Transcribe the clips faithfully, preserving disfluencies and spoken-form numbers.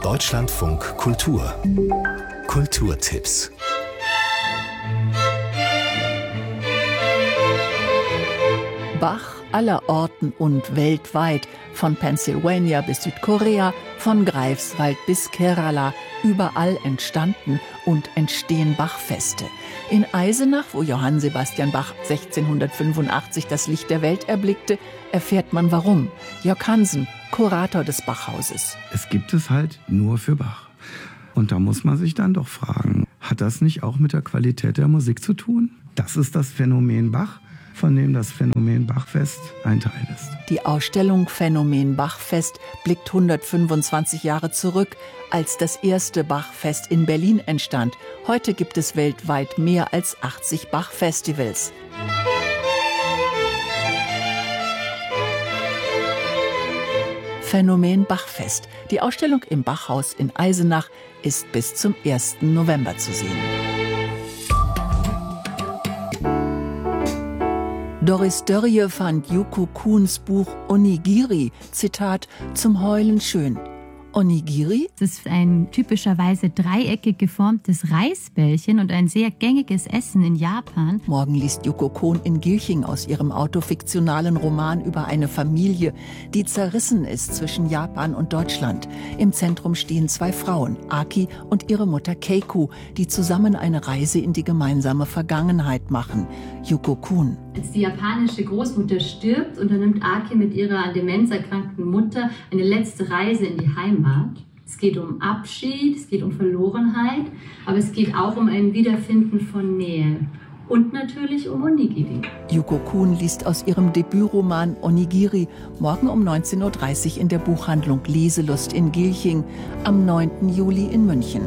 Deutschlandfunk Kultur. Kulturtipps. Bach aller Orten und weltweit, von Pennsylvania bis Südkorea, von Greifswald bis Kerala, überall entstanden und entstehen Bachfeste. In Eisenach, wo Johann Sebastian Bach sechzehnhundertfünfundachtzig das Licht der Welt erblickte, erfährt man warum. Jörg Hansen, Kurator des Bachhauses. Es gibt es halt nur für Bach. Und da muss man sich dann doch fragen, hat das nicht auch mit der Qualität der Musik zu tun? Das ist das Phänomen Bach, von dem das Phänomen Bachfest ein Teil ist. Die Ausstellung Phänomen Bachfest blickt hundertfünfundzwanzig Jahre zurück, als das erste Bachfest in Berlin entstand. Heute gibt es weltweit mehr als achtzig Bachfestivals. Phänomen Bachfest. Die Ausstellung im Bachhaus in Eisenach ist bis zum ersten November zu sehen. Doris Dörrie fand Yoko Kuhns Buch Onigiri, Zitat, zum Heulen schön. Onigiri? Das ist ein typischerweise dreieckig geformtes Reisbällchen und ein sehr gängiges Essen in Japan. Morgen liest Yoko Kuhn in Gilching aus ihrem autofiktionalen Roman über eine Familie, die zerrissen ist zwischen Japan und Deutschland. Im Zentrum stehen zwei Frauen, Aki und ihre Mutter Keiku, die zusammen eine Reise in die gemeinsame Vergangenheit machen. Yoko Kuhn. Als die japanische Großmutter stirbt, unternimmt Aki mit ihrer an Demenz erkrankten Mutter eine letzte Reise in die Heimat. Es geht um Abschied, es geht um Verlorenheit, aber es geht auch um ein Wiederfinden von Nähe. Und natürlich um Onigiri. Yoko Kuhn liest aus ihrem Debütroman Onigiri morgen um neunzehn Uhr dreißig in der Buchhandlung Leselust in Gilching, am neunten Juli in München.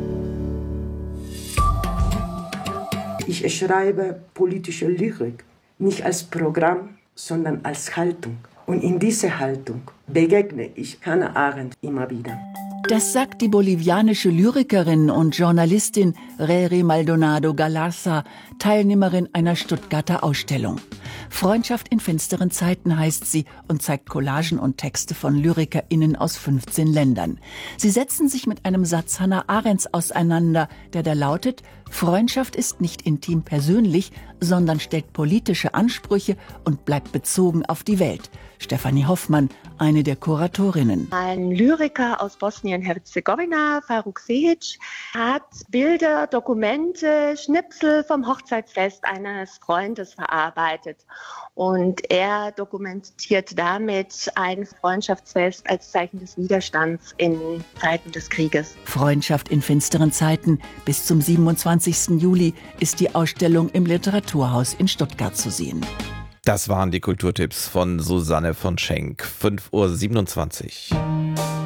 Ich schreibe politische Lyrik, nicht als Programm, sondern als Haltung. Und in dieser Haltung begegne ich Hannah Arendt immer wieder. Das sagt die bolivianische Lyrikerin und Journalistin Reri Maldonado Galarza, Teilnehmerin einer Stuttgarter Ausstellung. Freundschaft in finsteren Zeiten heißt sie und zeigt Collagen und Texte von LyrikerInnen aus fünfzehn Ländern. Sie setzen sich mit einem Satz Hannah Arendts auseinander, der da lautet: Freundschaft ist nicht intim persönlich, sondern stellt politische Ansprüche und bleibt bezogen auf die Welt. Stefanie Hoffmann, eine der Kuratorinnen. Ein Lyriker aus Bosnien-Herzegowina, Faruk Sehic, hat Bilder, Dokumente, Schnipsel vom Hochzeitsfest eines Freundes verarbeitet. Und er dokumentiert damit ein Freundschaftsfest als Zeichen des Widerstands in Zeiten des Krieges. Freundschaft in finsteren Zeiten. Bis zum siebenundzwanzigsten Juli ist die Ausstellung im Literaturhaus in Stuttgart zu sehen. Das waren die Kulturtipps von Susanne von Schenk. fünf Uhr siebenundzwanzig.